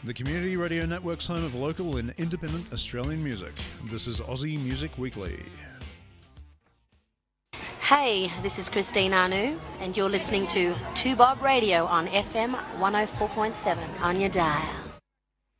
the Community Radio Network's home of local and independent Australian music. This is Aussie Music Weekly. Hey, this is Christine Anu, and you're listening to 2Bob Radio on FM 104.7 on your dial.